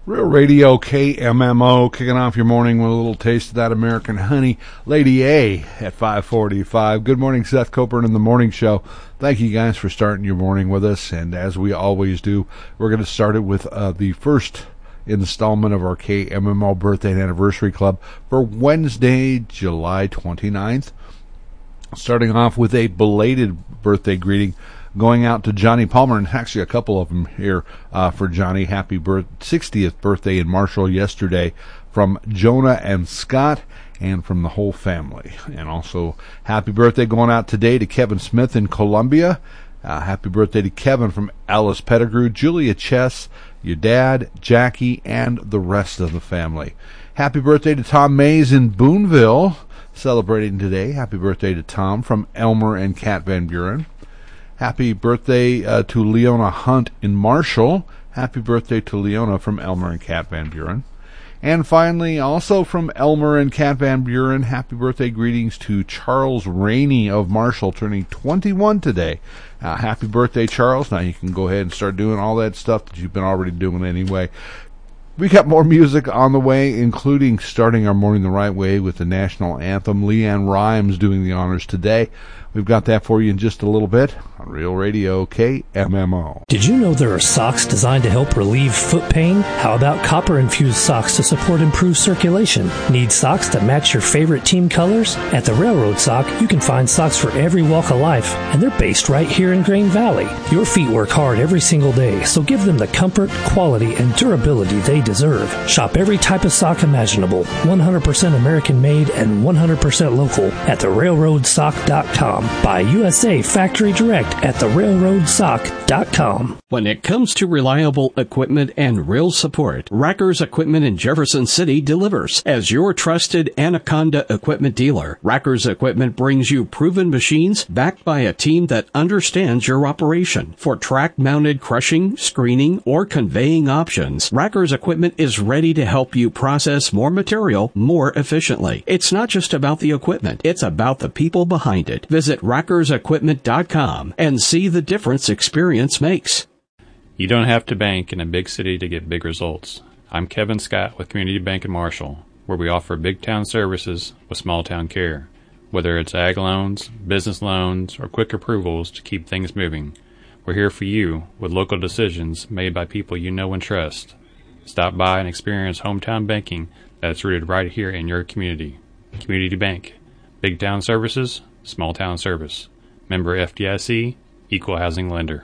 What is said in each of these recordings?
Real Radio KMMO, kicking off your morning with a little taste of that American honey. Lady A at 5:45. Good morning, Seth Copeland in the Morning Show. Thank you guys for starting your morning with us. And as we always do, we're going to start it with the first installment of our KMMO Birthday and Anniversary Club for Wednesday, July 29th. Starting off with a belated birthday greeting going out to Johnny Palmer, and actually a couple of them here for Johnny. Happy 60th birthday in Marshall yesterday from Jonah and Scott and from the whole family. And also happy birthday going out today to Kevin Smith in Columbia. Happy birthday to Kevin from Alice Pettigrew, Julia Chess, your dad, Jackie, and the rest of the family. Happy birthday to Tom Mays in Boonville, celebrating today. Happy birthday to Tom from Elmer and Kat Van Buren. Happy birthday to Leona Hunt in Marshall. Happy birthday to Leona from Elmer and Kat Van Buren. And finally, also from Elmer and Kat Van Buren, happy birthday greetings to Charles Rainey of Marshall, turning 21 today. Happy birthday, Charles. Now you can go ahead and start doing all that stuff that you've been already doing anyway. We got more music on the way, including starting our morning the right way with the national anthem. Leanne Rimes doing the honors today. We've got that for you in just a little bit on Real Radio KMMO. Did you know there are socks designed to help relieve foot pain? How about copper-infused socks to support improved circulation? Need socks that match your favorite team colors? At the Railroad Sock, you can find socks for every walk of life, and they're based right here in Grain Valley. Your feet work hard every single day, so give them the comfort, quality, and durability they deserve. Shop every type of sock imaginable, 100% American-made and 100% local at therailroadsock.com. Buy USA Factory Direct at therailroadsock.com. When it comes to reliable equipment and real support, Rackers Equipment in Jefferson City delivers. As your trusted Anaconda equipment dealer, Rackers Equipment brings you proven machines backed by a team that understands your operation. For track-mounted crushing, screening, or conveying options, Rackers Equipment is ready to help you process more material more efficiently. It's not just about the equipment, it's about the people behind it. Visit rackersequipment.com and see the difference experience makes. You don't have to bank in a big city to get big results. I'm Kevin Scott with Community Bank in Marshall, where we offer big town services with small town care. Whether it's ag loans, business loans, or quick approvals to keep things moving, we're here for you with local decisions made by people you know and trust. Stop by and experience hometown banking that's rooted right here in your community. Community Bank. Big town services, small town service. Member FDIC, Equal Housing Lender.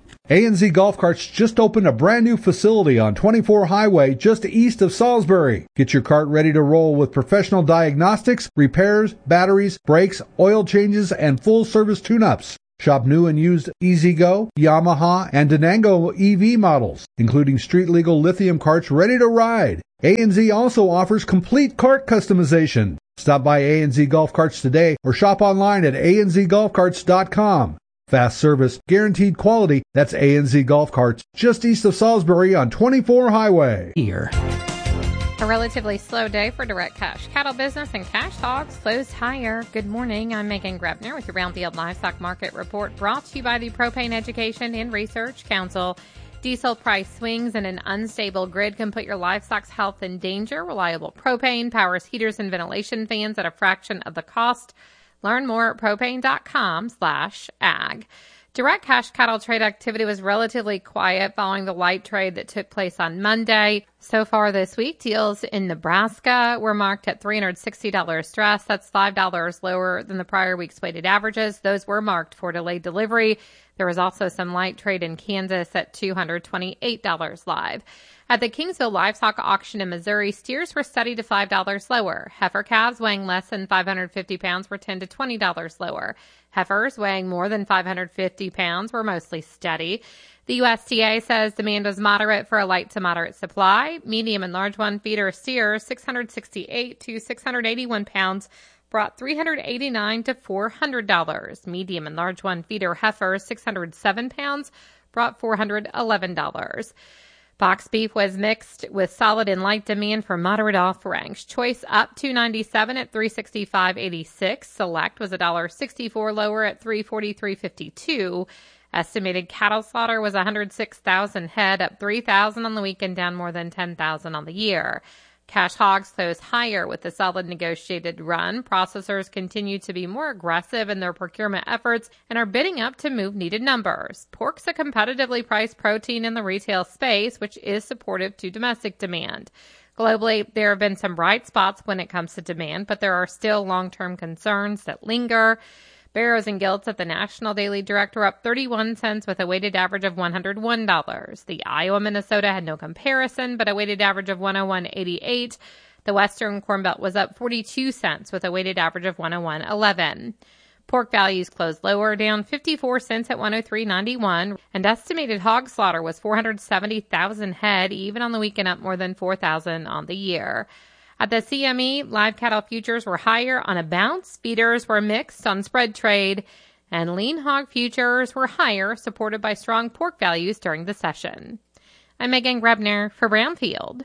A&Z Golf Carts just opened a brand new facility on 24 Highway just east of Salisbury. Get your cart ready to roll with professional diagnostics, repairs, batteries, brakes, oil changes, and full service tune-ups. Shop new and used EasyGo, Yamaha, and Denango EV models, including street-legal lithium carts ready to ride. A&Z also offers complete cart customization. Stop by A&Z Golf Carts today or shop online at anzgolfcarts.com. Fast service, guaranteed quality. That's A&Z Golf Carts, just east of Salisbury on 24 Highway. Here. A relatively slow day for direct cash cattle business, and cash hogs closed higher. Good morning. I'm Megan Grebner with your Brownfield Livestock Market Report, brought to you by the Propane Education and Research Council. Diesel price swings and an unstable grid can put your livestock's health in danger. Reliable propane powers heaters and ventilation fans at a fraction of the cost. Learn more at propane.com/ag. Direct cash cattle trade activity was relatively quiet following the light trade that took place on Monday. So far this week, deals in Nebraska were marked at $360 stress. That's $5 lower than the prior week's weighted averages. Those were marked for delayed delivery. There was also some light trade in Kansas at $228 live. At the Kingsville Livestock Auction in Missouri, steers were steady to $5 lower. Heifer calves weighing less than 550 pounds were $10 to $20 lower. Heifers weighing more than 550 pounds were mostly steady. The USDA says demand was moderate for a light to moderate supply. Medium and large one feeder steers, 668 to 681 pounds, brought $389 to $400. Medium and large one feeder heifers, 607 pounds, brought $411. Box beef was mixed with solid and light demand for moderate offerings. Choice up $2.97 at $365.86. Select was $1.64 lower at $343.52. Estimated cattle slaughter was 106,000 head, up 3,000 on the weekend, down more than 10,000 on the year. Cash hogs closed higher with the solid negotiated run. Processors continue to be more aggressive in their procurement efforts and are bidding up to move needed numbers. Pork's a competitively priced protein in the retail space, which is supportive to domestic demand. Globally, there have been some bright spots when it comes to demand, but there are still long-term concerns that linger. Barrows and Gilts at the National Daily Direct were up 31 cents with a weighted average of $101. The Iowa Minnesota had no comparison, but a weighted average of 101.88. The Western Corn Belt was up 42 cents with a weighted average of 101.11. Pork values closed lower, down 54 cents at 103.91, and estimated hog slaughter was 470,000 head, even on the weekend up more than 4,000 on the year. At the CME, live cattle futures were higher on a bounce, feeders were mixed on spread trade, and lean hog futures were higher, supported by strong pork values during the session. I'm Megan Grebner for Brownfield.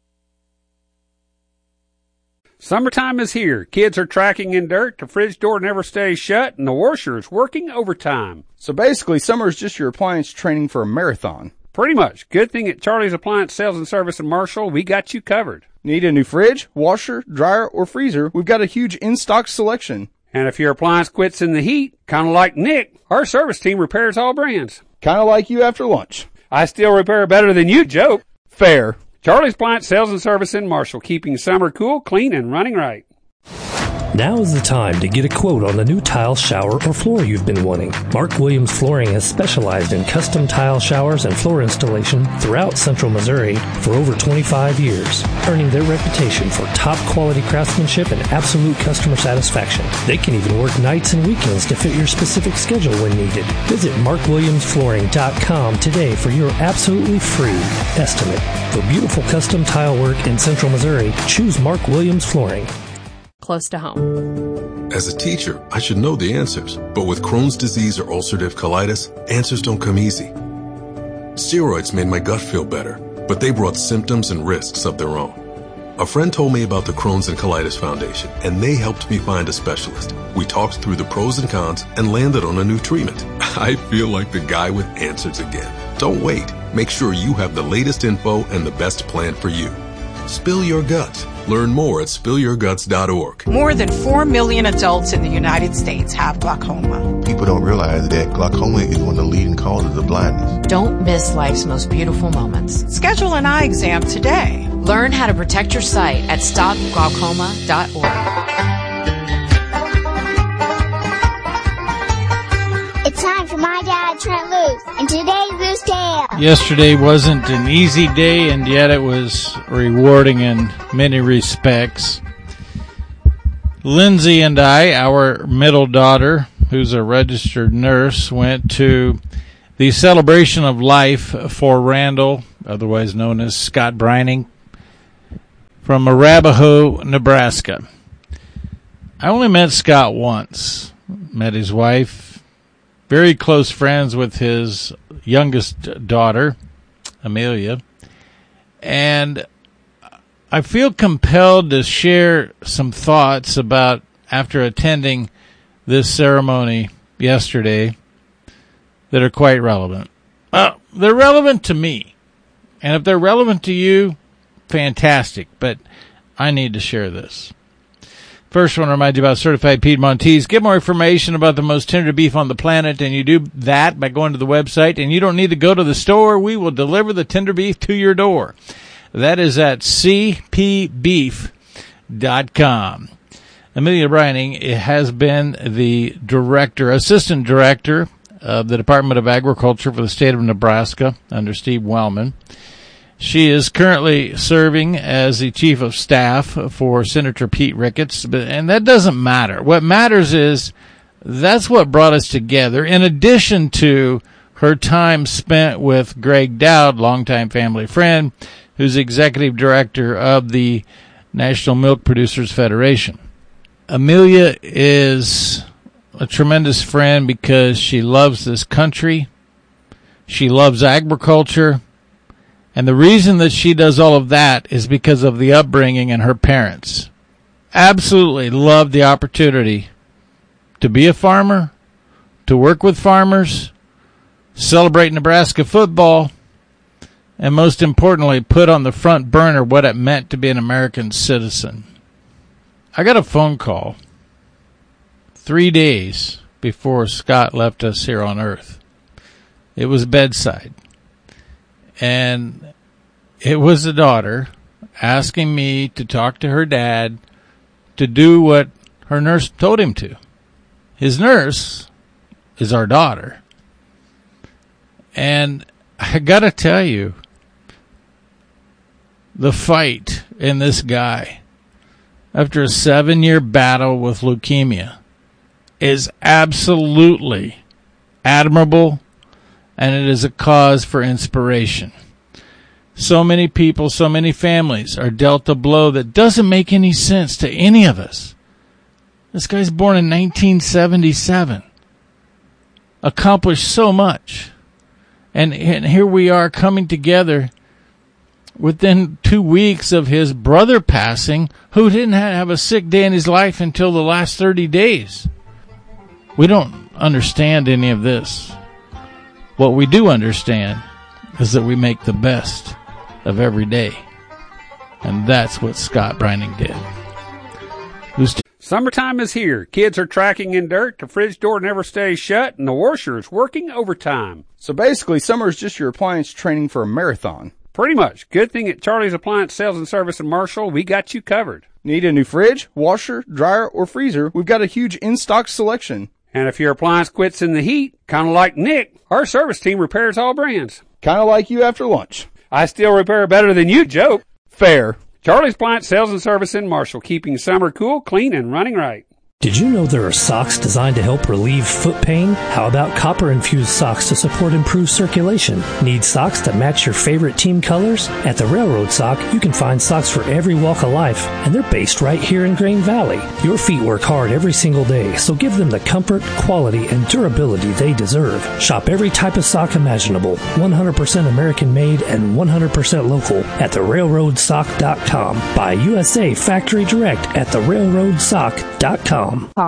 Summertime is here. Kids are tracking in dirt, the fridge door never stays shut, and the washer is working overtime. So basically, summer is just your appliance training for a marathon. Pretty much. Good thing at Charlie's Appliance Sales and Service in Marshall, we got you covered. Need a new fridge, washer, dryer, or freezer? We've got a huge in-stock selection. And if your appliance quits in the heat, kind of like Nick, our service team repairs all brands. Kind of like you after lunch. I still repair better than you, Joe. Fair. Charlie's Appliance Sales and Service in Marshall, keeping summer cool, clean, and running right. Now is the time to get a quote on the new tile, shower, or floor you've been wanting. Mark Williams Flooring has specialized in custom tile showers and floor installation throughout Central Missouri for over 25 years, earning their reputation for top quality craftsmanship and absolute customer satisfaction. They can even work nights and weekends to fit your specific schedule when needed. Visit markwilliamsflooring.com today for your absolutely free estimate. For beautiful custom tile work in Central Missouri, choose Mark Williams Flooring. Close to home. As a teacher, I should know the answers, but with Crohn's disease or ulcerative colitis, answers don't come easy. Steroids made my gut feel better, but they brought symptoms and risks of their own. A friend told me about the Crohn's and Colitis Foundation, and they helped me find a specialist. We talked through the pros and cons and landed on a new treatment. I feel like the guy with answers again. Don't wait. Make sure you have the latest info and the best plan for you. Spill your guts. Learn more at spillyourguts.org. More than 4 million adults in the United States have glaucoma. People don't realize that glaucoma is one of the leading causes of blindness. Don't miss life's most beautiful moments. Schedule an eye exam today. Learn how to protect your sight at stopglaucoma.org. It's time for My Dad, Trent Loos, and today's Loose Tale. Yesterday wasn't an easy day, and yet it was rewarding in many respects. Lindsay and I, our middle daughter, who's a registered nurse, went to the celebration of life for Randall, otherwise known as Scott Brining, from Arapahoe, Nebraska. I only met Scott once, met his wife, very close friends with his youngest daughter, Amelia, and I feel compelled to share some thoughts about after attending this ceremony yesterday that are quite relevant. They're relevant to me, and if they're relevant to you, fantastic, but I need to share this. First, I want to remind you about Certified Piedmontese. Get more information about the most tender beef on the planet, and you do that by going to the website, and you don't need to go to the store. We will deliver the tender beef to your door. That is at cpbeef.com. Amelia Brining has been the assistant director of the Department of Agriculture for the state of Nebraska under Steve Wellman. She is currently serving as the chief of staff for Senator Pete Ricketts, and that doesn't matter. What matters is that's what brought us together, in addition to her time spent with Greg Dowd, longtime family friend, who's executive director of the National Milk Producers Federation. Amelia is a tremendous friend because she loves this country. She loves agriculture. And the reason that she does all of that is because of the upbringing and her parents. Absolutely loved the opportunity to be a farmer, to work with farmers, celebrate Nebraska football, and most importantly, put on the front burner what it meant to be an American citizen. I got a phone call 3 days before Scott left us here on Earth. It was bedside. And it was the daughter asking me to talk to her dad to do what her nurse told him to. His nurse is our daughter. And I got to tell you, the fight in this guy, after a 7-year battle with leukemia, is absolutely admirable, and it is a cause for inspiration. So many people, so many families are dealt a blow that doesn't make any sense to any of us. This guy's born in 1977, accomplished so much, and here we are coming together within 2 weeks of his brother passing, who didn't have a sick day in his life until the last 30 days. We don't understand any of this. What we do understand is that we make the best of every day. And that's what Scott Brining did. Summertime is here. Kids are tracking in dirt, the fridge door never stays shut, and the washer is working overtime. So basically, summer is just your appliance training for a marathon. Pretty much. Good thing at Charlie's Appliance Sales and Service in Marshall, we got you covered. Need a new fridge, washer, dryer, or freezer? We've got a huge in-stock selection. And if your appliance quits in the heat, kind of like Nick, our service team repairs all brands. Kind of like you after lunch. I still repair better than you, Joe. Fair. Charlie's Appliance Sales and Service in Marshall, keeping summer cool, clean, and running right. Did you know there are socks designed to help relieve foot pain? How about copper-infused socks to support improved circulation? Need socks that match your favorite team colors? At the Railroad Sock, you can find socks for every walk of life, and they're based right here in Grain Valley. Your feet work hard every single day, so give them the comfort, quality, and durability they deserve. Shop every type of sock imaginable, 100% American-made and 100% local at therailroadsock.com. Buy USA Factory Direct at therailroadsock.com.